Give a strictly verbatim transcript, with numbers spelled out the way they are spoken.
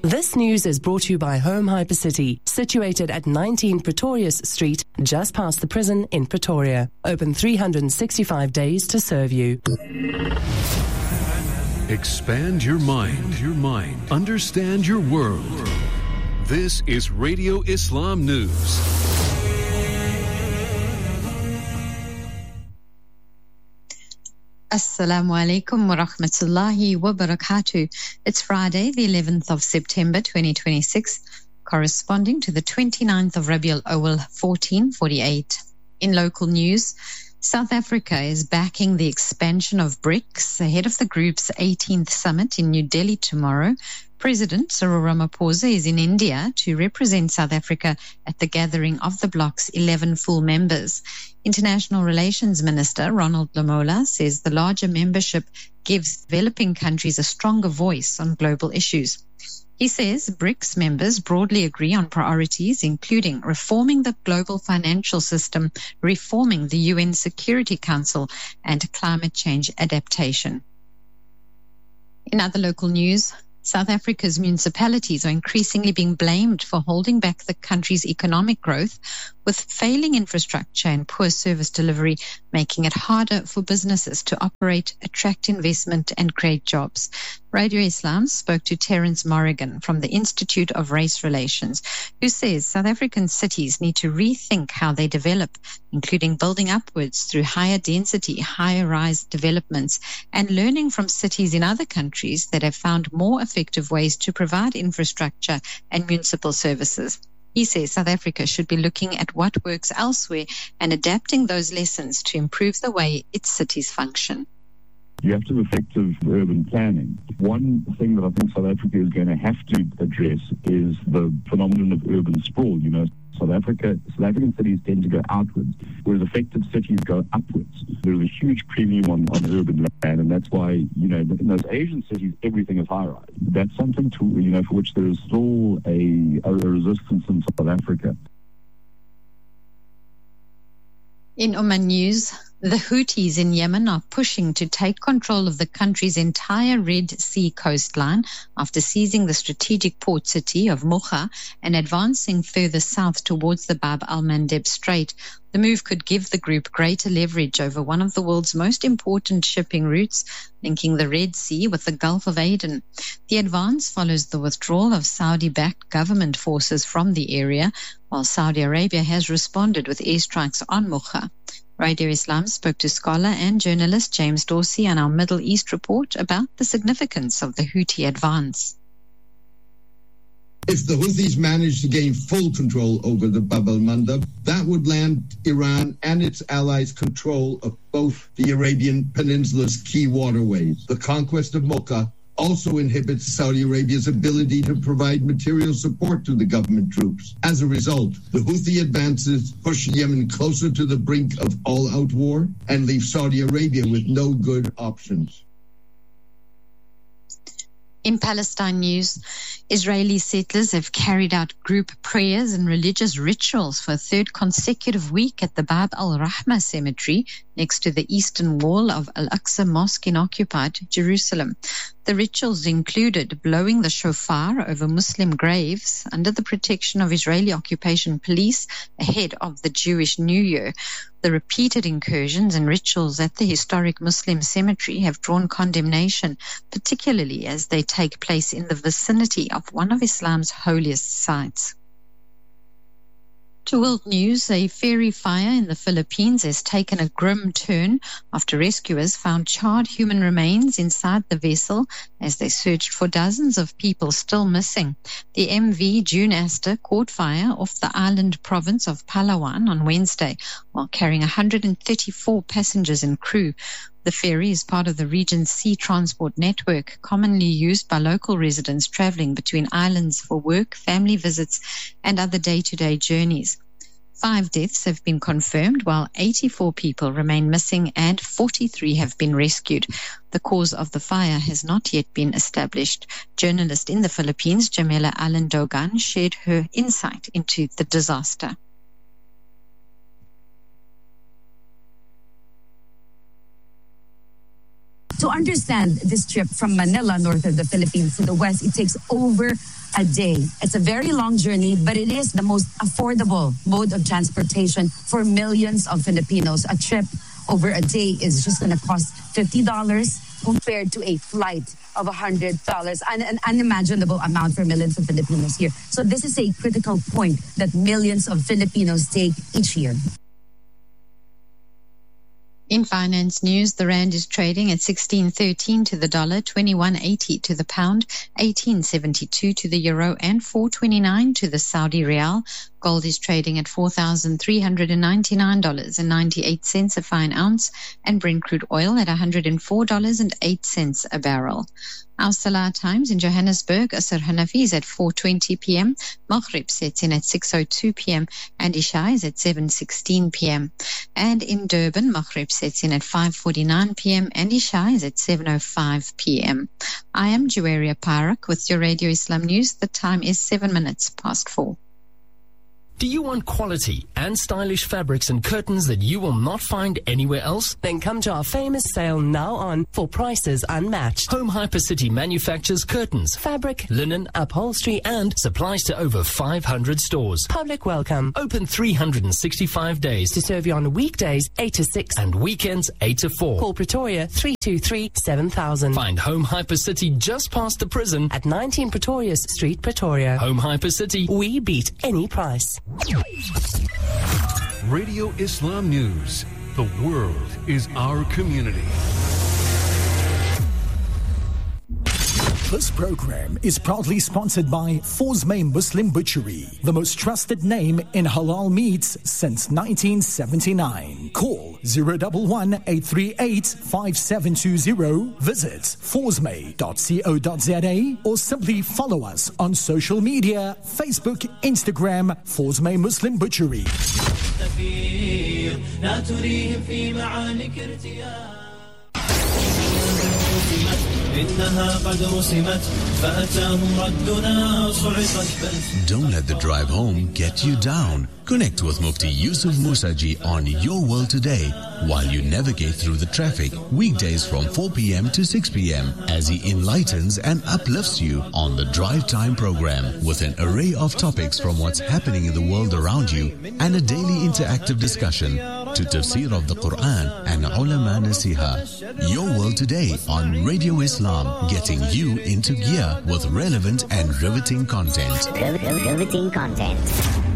This news is brought to you by Home Hypercity, situated at nineteen Pretorius Street, just past the prison in Pretoria. Open three hundred sixty-five days to serve you. Expand your mind, your mind. Understand your world. This is Radio Islam News. Assalamu alaikum wa rahmatullahi wa barakatuh. It's Friday, the eleventh of September, twenty twenty-six, corresponding to the twenty-ninth of Rabiul Awal, fourteen forty-eight. In local news, South Africa is backing the expansion of BRICS ahead of the group's eighteenth summit in New Delhi tomorrow. President Cyril Ramaphosa is in India to represent South Africa at the gathering of the bloc's eleven full members. International Relations Minister Ronald Lamola says the larger membership gives developing countries a stronger voice on global issues. He says BRICS members broadly agree on priorities, including reforming the global financial system, reforming the U N Security Council, and climate change adaptation. In other local news, South Africa's municipalities are increasingly being blamed for holding back the country's economic growth, with failing infrastructure and poor service delivery making it harder for businesses to operate, attract investment, and create jobs. Radio Islam spoke to Terence Morrigan from the Institute of Race Relations, who says South African cities need to rethink how they develop, including building upwards through higher density, higher rise developments, and learning from cities in other countries that have found more effective ways to provide infrastructure and municipal services. He says South Africa should be looking at what works elsewhere and adapting those lessons to improve the way its cities function. You have to have effective urban planning. One thing that I think South Africa is going to have to address is the phenomenon of urban sprawl. You know, South Africa, South African cities tend to go outwards, whereas effective cities go upwards. There's a huge premium on, on urban land, and that's why, you know, in those Asian cities, everything is high-rise. That's something to, you know, for which there is still a, a resistance in South Africa. In Oman news, the Houthis in Yemen are pushing to take control of the country's entire Red Sea coastline after seizing the strategic port city of Mocha and advancing further south towards the Bab al-Mandeb Strait. The move could give the group greater leverage over one of the world's most important shipping routes, linking the Red Sea with the Gulf of Aden. The advance follows the withdrawal of Saudi-backed government forces from the area, while Saudi Arabia has responded with airstrikes on Mocha. Radio Islam spoke to scholar and journalist James Dorsey on our Middle East report about the significance of the Houthi advance. If the Houthis manage to gain full control over the Bab al-Mandeb, that would land Iran and its allies control of both the Arabian Peninsula's key waterways. The conquest of Mocha also inhibits Saudi Arabia's ability to provide material support to the government troops. As a result, the Houthi advances push Yemen closer to the brink of all-out war and leave Saudi Arabia with no good options. In Palestine news, Israeli settlers have carried out group prayers and religious rituals for a third consecutive week at the Bab al-Rahma cemetery next to the eastern wall of Al-Aqsa Mosque in occupied Jerusalem. The rituals included blowing the shofar over Muslim graves under the protection of Israeli occupation police ahead of the Jewish New Year. The repeated incursions and rituals at the historic Muslim cemetery have drawn condemnation, particularly as they take place in the vicinity of one of Islam's holiest sites. To world news, a ferry fire in the Philippines has taken a grim turn after rescuers found charred human remains inside the vessel as they searched for dozens of people still missing. The M V June Aster caught fire off the island province of Palawan on Wednesday while carrying one hundred thirty-four passengers and crew. The ferry is part of the region's sea transport network, commonly used by local residents traveling between islands for work, family visits, and other day-to-day journeys. Five deaths have been confirmed, while eighty-four people remain missing and forty-three have been rescued. The cause of the fire has not yet been established. Journalist in the Philippines, Jamila Allen Dogan, shared her insight into the disaster. To understand this trip from Manila, north of the Philippines, to the west, it takes over a day. It's a very long journey, but it is the most affordable mode of transportation for millions of Filipinos. A trip over a day is just going to cost fifty dollars compared to a flight of one hundred dollars, an, an unimaginable amount for millions of Filipinos here. So this is a critical point that millions of Filipinos take each year. In finance news, the rand is trading at sixteen thirteen to the dollar, twenty-one eighty to the pound, eighteen seventy-two to the euro, and four twenty-nine to the Saudi rial. Gold is trading at four thousand three hundred ninety-nine dollars and ninety-eight cents a fine ounce, and Brent crude oil at one hundred four dollars and eight cents a barrel. Our Salah times in Johannesburg, Asr Hanafi is at four twenty p.m., Maghrib sets in at six oh two p.m., and Isha is at seven sixteen p.m. And in Durban, Maghrib sets in at five forty-nine p.m., and Isha is at seven oh five p.m. I am Juwaria Parak with your Radio Islam News. The time is seven minutes past four. Do you want quality and stylish fabrics and curtains that you will not find anywhere else? Then come to our famous sale now on for prices unmatched. Home Hypercity manufactures curtains, Fabric, linen, upholstery, and supplies to over five hundred stores. Public welcome. Open three hundred sixty-five days To serve you on weekdays eight to six and weekends eight to four. Call Pretoria three two three, seven thousand. Find Home Hypercity just past the prison At nineteen Pretorius Street, Pretoria. Home Hypercity. We beat any price. Radio Islam News. The world is our community. This program is proudly sponsored by Forsmay Muslim Butchery, the most trusted name in halal meats since nineteen seventy-nine. Call zero one one, eight three eight, five seven two zero, visit forsmay dot co dot za, or simply follow us on social media, Facebook, Instagram, Forsmay Muslim Butchery. Don't let the drive home get you down. Connect with Mufti Yusuf Musaji on Your World Today while you navigate through the traffic weekdays from four p.m. to six p.m. as he enlightens and uplifts you on the Drive Time program with an array of topics from what's happening in the world around you and a daily interactive discussion to tafsir of the Quran and ulama nasiha. Your World Today on Radio Islam, getting you into gear with relevant and riveting content. Riveting content.